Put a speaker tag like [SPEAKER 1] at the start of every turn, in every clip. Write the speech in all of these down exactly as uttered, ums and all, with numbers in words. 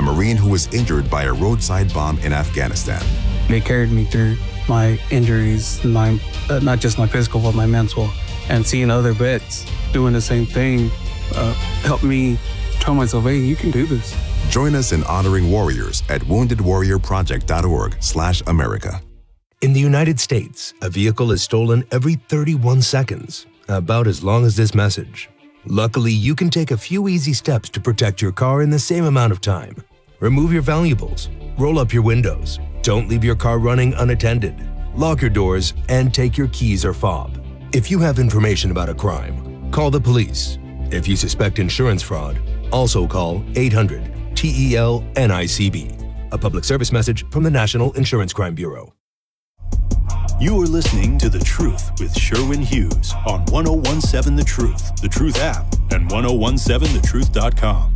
[SPEAKER 1] a Marine who was injured by a roadside bomb in Afghanistan.
[SPEAKER 2] They carried me through my injuries, my uh, not just my physical, but my mental. And seeing other vets doing the same thing uh, helped me tell myself, hey, you can do this.
[SPEAKER 1] Join us in honoring warriors at wounded warrior project dot org slash America.
[SPEAKER 3] In the United States, a vehicle is stolen every thirty-one seconds, about as long as this message. Luckily, you can take a few easy steps to protect your car in the same amount of time. Remove your valuables, roll up your windows, don't leave your car running unattended, lock your doors, and take your keys or fob. If you have information about a crime, call the police. If you suspect insurance fraud, also call eight hundred T E L N I C B. A public service message from the National Insurance Crime Bureau.
[SPEAKER 4] You are listening to The Truth with Sherwin Hughes on one oh one seven The Truth, The Truth app, and ten seventeen the truth dot com.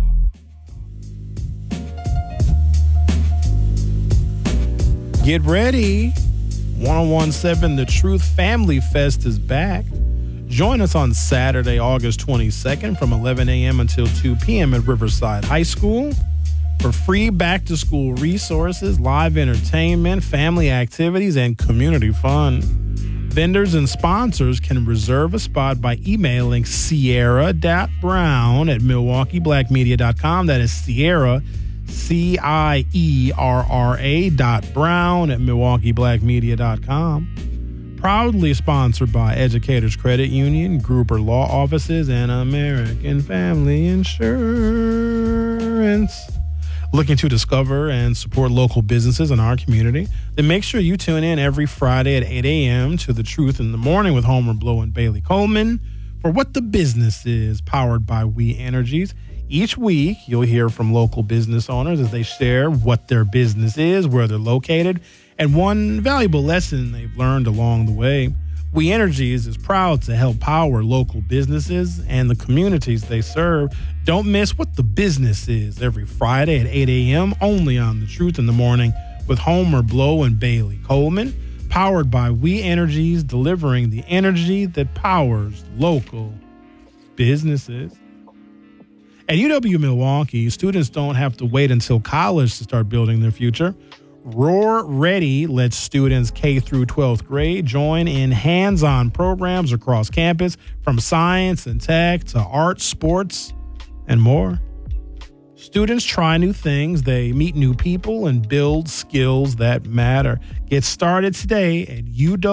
[SPEAKER 5] Get ready. ten seventeen The Truth Family Fest is back. Join us on Saturday, August twenty-second from eleven a.m. until two p.m. at Riverside High School for free back-to-school resources, live entertainment, family activities, and community fun. Vendors and sponsors can reserve a spot by emailing sierra dot brown at milwaukee black media dot com. That is Sierra, C I E R R A dot Brown at milwaukee black media dot com. Proudly sponsored by Educators Credit Union, Gruber Law Offices, and American Family Insurance. Looking to discover and support local businesses in our community? Then make sure you tune in every Friday at eight a.m. to The Truth in the Morning with Homer Blow and Bailey Coleman for What the Business Is, powered by We Energies. Each week, you'll hear from local business owners as they share what their business is, where they're located, and one valuable lesson they've learned along the way. We Energies is proud to help power local businesses and the communities they serve. Don't miss What the Business Is every Friday at eight a.m. only on The Truth in the Morning with Homer Blow and Bailey Coleman, powered by We Energies, delivering the energy that powers local businesses. At U W-Milwaukee, students don't have to wait until college to start building their future. Roar Ready lets students K through twelfth grade join in hands-on programs across campus, from science and tech to art, sports, and more. Students try new things, they meet new people, and build skills that matter. Get started today at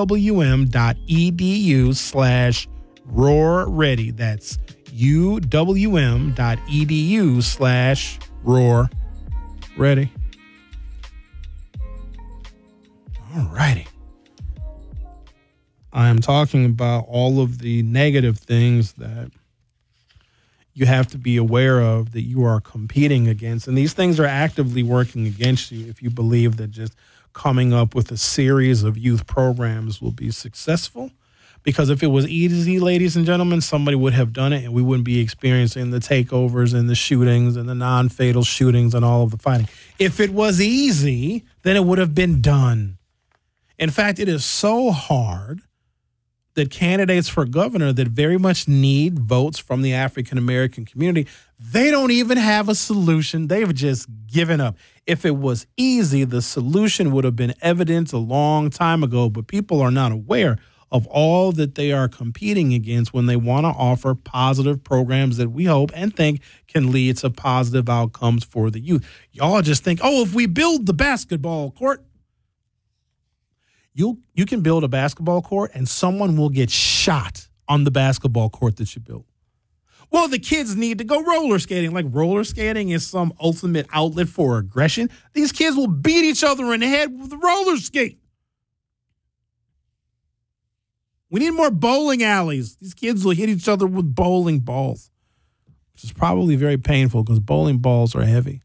[SPEAKER 5] uwm.edu slash roar ready. That's uwm.edu slash roar ready. All righty. I am talking about all of the negative things that you have to be aware of that you are competing against. And these things are actively working against you if you believe that just coming up with a series of youth programs will be successful. Because if it was easy, ladies and gentlemen, somebody would have done it and we wouldn't be experiencing the takeovers and the shootings and the non-fatal shootings and all of the fighting. If it was easy, then it would have been done. In fact, it is so hard that candidates for governor that very much need votes from the African-American community, they don't even have a solution. They've just given up. If it was easy, the solution would have been evident a long time ago, but people are not aware of all that they are competing against when they want to offer positive programs that we hope and think can lead to positive outcomes for the youth. Y'all just think, oh, if we build the basketball court, You you can build a basketball court and someone will get shot on the basketball court that you built. Well, the kids need to go roller skating. Like roller skating is some ultimate outlet for aggression. These kids will beat each other in the head with a roller skate. We need more bowling alleys. These kids will hit each other with bowling balls, which is probably very painful because bowling balls are heavy.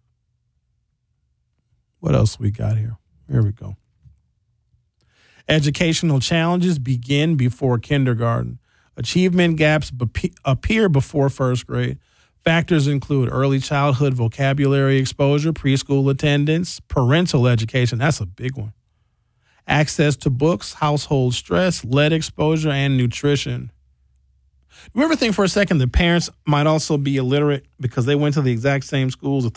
[SPEAKER 5] What else we got here? Here we go. Educational challenges begin before kindergarten. Achievement gaps be- appear before first grade. Factors include early childhood vocabulary exposure, preschool attendance, parental education. That's a big one. Access to books, household stress, lead exposure, and nutrition. Do you ever think for a second that parents might also be illiterate because they went to the exact same schools